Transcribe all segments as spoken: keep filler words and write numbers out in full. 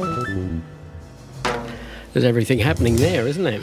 There's everything happening there, isn't there?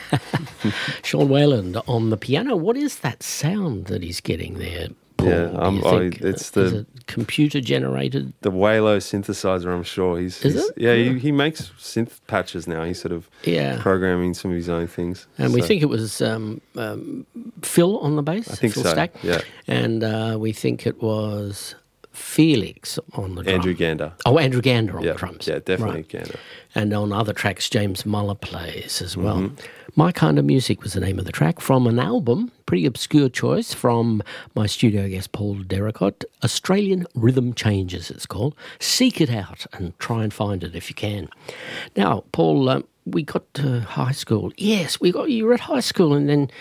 Sean Wayland on the piano. What is that sound that he's getting there, Paul? Yeah, um, I, it's the is it computer generated. The Waylo synthesizer. I'm sure he's. Is he's it? Yeah, Yeah. He, he makes synth patches now. He's sort of Yeah. programming some of his own things. And we so. think it was um, um, Phil on the bass. I think Phil so, Stack. yeah. And uh, we think it was Felix on the drum. Andrew Gander. Oh, Andrew Gander on Yeah, drums. yeah, definitely Right. Gander. And on other tracks, James Muller plays as well. Mm-hmm. My Kind of Music was the name of the track from an album, pretty obscure choice from my studio guest Paul Derricott. Australian Rhythm Changes, it's called. Seek it out and try and find it if you can. Now, Paul, um, we got to high school. Yes, we got you were at high school, and then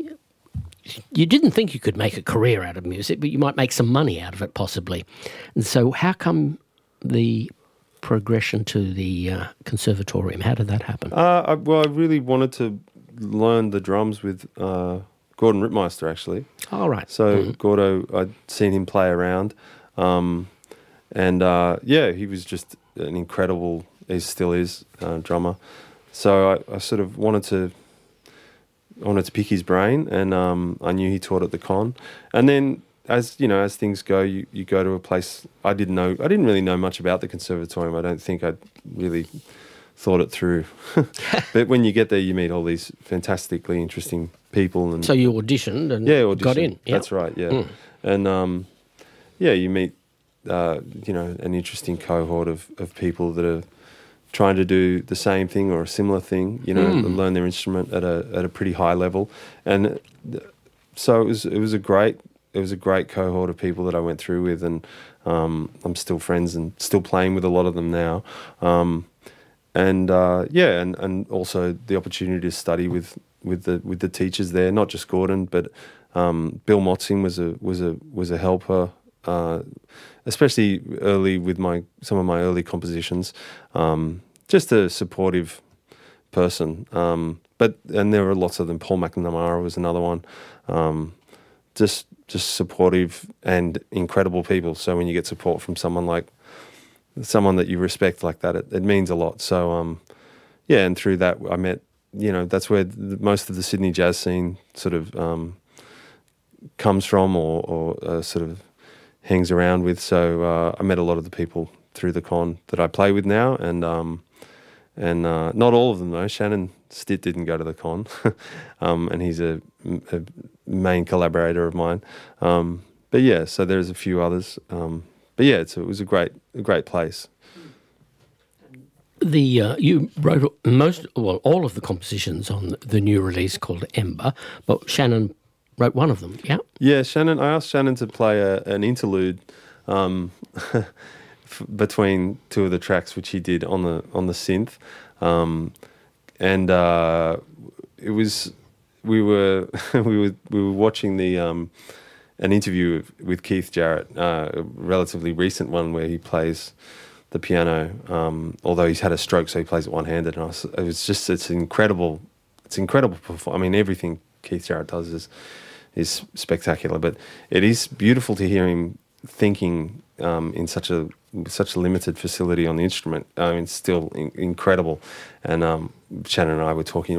you didn't think you could make a career out of music, but you might make some money out of it possibly. And so how come the progression to the uh, conservatorium? How did that happen? Uh, I, well, I really wanted to learn the drums with uh, Gordon Rittmeister, actually. All right. So Mm-hmm. Gordo, I'd seen him play around, um, and uh, yeah, he was just an incredible, he still is, uh, drummer. So I, I sort of wanted to wanted to pick his brain, and um, I knew he taught at the con. And then, as you know, as things go, you, you go to a place. I didn't know. I didn't really know much about the conservatorium. I don't think I'd really thought it through. But when you get there, you meet all these fantastically interesting people. And So you auditioned and yeah, auditioned. got in. Yeah. That's right. Yeah, Mm. and um, yeah, you meet uh, you know an interesting cohort of, of people that are trying to do the same thing or a similar thing. You know, Mm. learn their instrument at a at a pretty high level, and so it was it was a great it was a great cohort of people that I went through with, and um, I'm still friends and still playing with a lot of them now. Um, and uh, yeah, and, and also the opportunity to study with, with the with the teachers there, not just Gordon, but um, Bill Motzing was a was a was a helper, uh, especially early with my some of my early compositions. Um, just a supportive person, um, but and there were lots of them. Paul McNamara was another one. Um, just just supportive and incredible people. So when you get support from someone like someone that you respect like that, it, it means a lot. So um, yeah, and through that I met, you know, that's where the, most of the Sydney jazz scene sort of um, comes from, or, or uh, sort of hangs around with. So uh, I met a lot of the people through the con that I play with now, and um, and uh, not all of them though. Shannon Stitt didn't go to the con, um, and he's a, a main collaborator of mine. Um, but yeah, so there's a few others. Um, but yeah, it's, it was a great, a great place. The uh, you wrote most, well, all of the compositions on the new release called Ember, but Shannon wrote one of them. Yeah. Yeah, Shannon. I asked Shannon to play a, an interlude um, f- between two of the tracks, which he did on the on the synth, um, and uh, it was we were we were we were watching the um, an interview with, with Keith Jarrett, uh, a relatively recent one where he plays the piano, um, although he's had a stroke, so he plays it one-handed. And I was, it was just it's incredible. It's incredible perform- I mean, everything Keith Jarrett does is is spectacular, but it is beautiful to hear him thinking um, in such a such a limited facility on the instrument. I mean, it's still in- incredible. And um, Shannon and I were talking